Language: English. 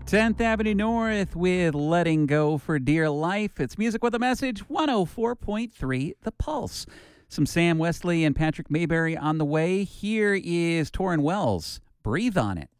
10th Avenue North with Letting Go for Dear Life. It's music with a message, 104.3 The Pulse. Some Sam Wesley and Patrick Mayberry on the way. Here is Torrin Wells, Breathe on It.